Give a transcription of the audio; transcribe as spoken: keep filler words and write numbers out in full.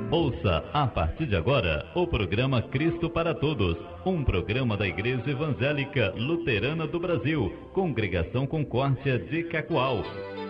Ouça, a partir de agora, o programa Cristo para Todos, um programa da Igreja Evangélica Luterana do Brasil, Congregação Concórdia de Cacoal.